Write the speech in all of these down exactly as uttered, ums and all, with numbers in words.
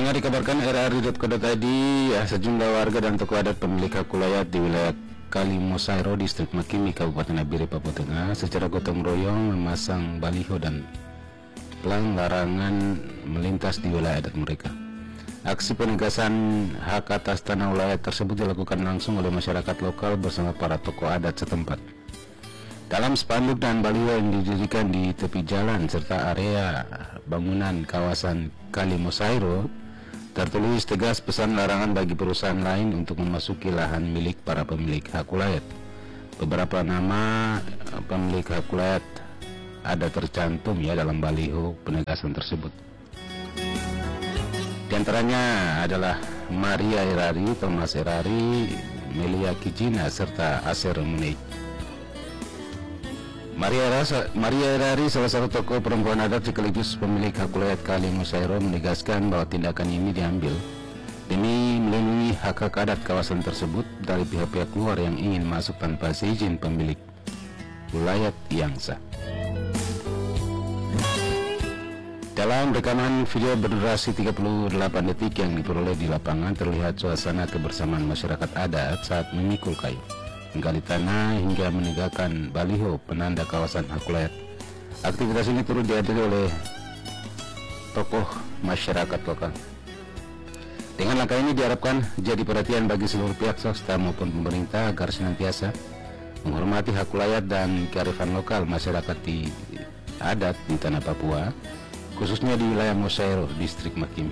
Pendengar, dikabarkan r r i titik co titik i d ya, sejumlah warga dan tokoh adat pemilik hak wilayah di wilayah Kalimosairo, distrik Makimi, Kabupaten Nabire, Papua Tengah secara gotong royong memasang baliho dan pelang larangan melintas di wilayah adat mereka. Aksi penegasan hak atas tanah wilayah tersebut dilakukan langsung oleh masyarakat lokal bersama para tokoh adat setempat. Dalam spanduk dan baliho yang didirikan di tepi jalan serta area bangunan kawasan Kalimosairo, tertulis tegas pesan larangan bagi perusahaan lain untuk memasuki lahan milik para pemilik hak wilayah. Beberapa nama pemilik hak wilayah ada tercantum ya dalam baliho penegasan tersebut. Di antaranya adalah Maria Erari, Thomas Erari, Melia Kijina, serta Aser Munei. Maria, Rasa, Maria Erari, salah satu tokoh perempuan adat sekaligus pemilik hak wilayah Kalimosairo, menegaskan bahwa tindakan ini diambil demi melindungi hak-hak adat kawasan tersebut dari pihak-pihak luar yang ingin masuk tanpa seizin pemilik wilayah yang sah. Dalam rekaman video berdurasi tiga puluh delapan detik yang diperoleh di lapangan, terlihat suasana kebersamaan masyarakat adat saat memikul kayu, menggali tanah hingga menegakkan baliho penanda kawasan hak wilayah. Aktivitas ini turut dihadiri oleh tokoh masyarakat lokal. Dengan langkah ini diharapkan jadi perhatian bagi seluruh pihak swasta maupun pemerintah agar senantiasa menghormati hak wilayah dan kearifan lokal masyarakat di adat di tanah Papua, khususnya di wilayah Mosairo, distrik Makimi.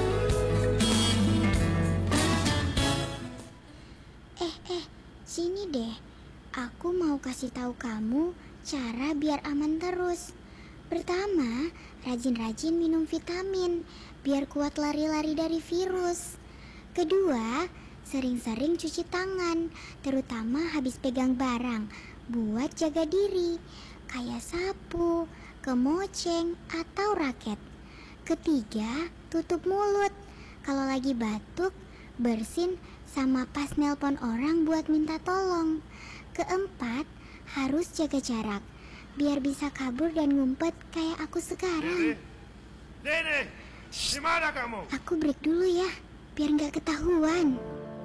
Eh, eh, sini deh. Aku mau kasih tahu kamu cara biar aman terus. Pertama, rajin-rajin minum vitamin, biar kuat lari-lari dari virus. Kedua, sering-sering cuci tangan, terutama habis pegang barang, buat jaga diri, kayak sapu, kemoceng, atau raket. Ketiga, tutup mulut. Kalau lagi batuk, bersin sama pas nelpon orang buat minta tolong. Keempat, harus jaga jarak, biar bisa kabur dan ngumpet kayak aku sekarang. Dede, di mana kamu? Aku break dulu ya, biar nggak ketahuan.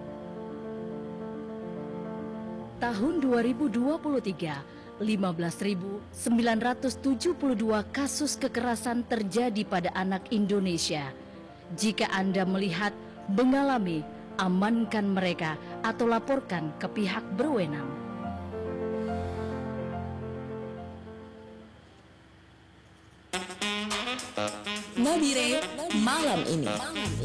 Tahun dua ribu dua puluh tiga, lima belas ribu sembilan ratus tujuh puluh dua kasus kekerasan terjadi pada anak Indonesia. Jika Anda melihat, mengalami, amankan mereka atau laporkan ke pihak berwenang. Nabire malam ini.